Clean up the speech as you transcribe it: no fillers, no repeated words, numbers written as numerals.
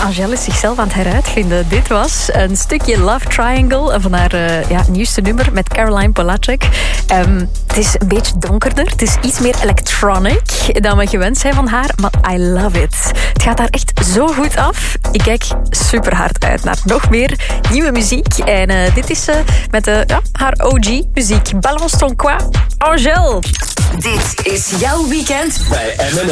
Angèle is zichzelf aan het heruitvinden. Dit was een stukje Love Triangle van haar nieuwste nummer met Caroline Polachek. Het is een beetje donkerder. Het is iets meer electronic dan we gewend zijn van haar. Maar I love it. Het gaat daar echt zo goed af. Ik kijk super hard uit naar nog meer nieuwe muziek. En dit is met haar OG-muziek. Balance ton quoi, Angèle. Dit is jouw weekend bij M&M.